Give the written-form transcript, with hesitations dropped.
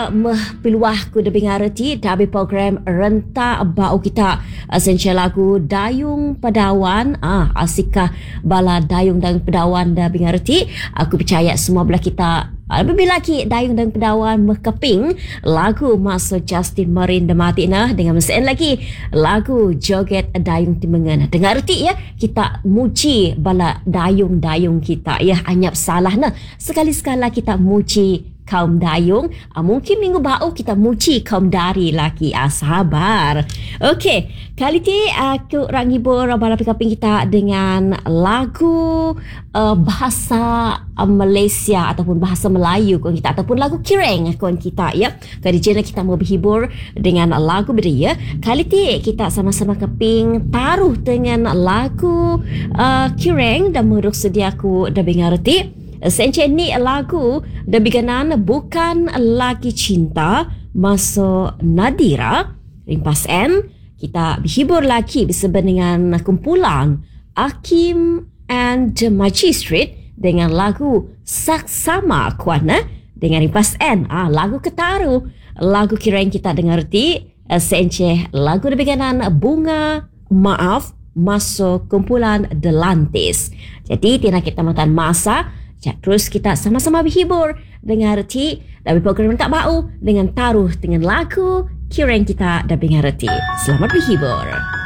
peluah ku dengar reti dari program rentak bau kita esensial lagu Dayung Padawan asikah bala Dayung dan Padawan dah dengar reti. Aku percaya semua belah kita lebih lagi Dayung dan Padawan mekeping lagu masuk Justin Marin demati nah dengan mesin lagi lagu Joget Dayung Timengen. Dengar reti ya, kita muji bala dayung-dayung kita ya, anyap salah nah. Sekali-sekala kita muji kaum dayung, mungkin minggu bau kita muji kaum dari lagi. Sabar. Okey, kali ni aku nak ngibur bala pekaping kita dengan lagu bahasa Malaysia ataupun bahasa Melayu kawan kita, ataupun lagu Kireng kawan kita ya. Kali ni kita mau berhibur dengan lagu beda ya. Kali ni kita sama-sama keping taruh dengan lagu Kireng dan menurut sedia aku dah dengar reti. Sencen ni lagu debiganan Bukan Lagi Cinta masuk Nadira rimpas N. Kita berhibur lagi bersama dengan kumpulan Hakim and Magistrate dengan lagu Saksama Kuana dengan rimpas N. Lagu ketaru, lagu Kireng kita dengar reti. Sencen lagu debiganan Bunga Maaf masuk kumpulan Delantis. Jadi tidak kita makan masa. Terus kita sama-sama berhibur dengan reti dari program tak bau dengan taruh dengan lagu Kireng kita dah dengar reti. Selamat berhibur.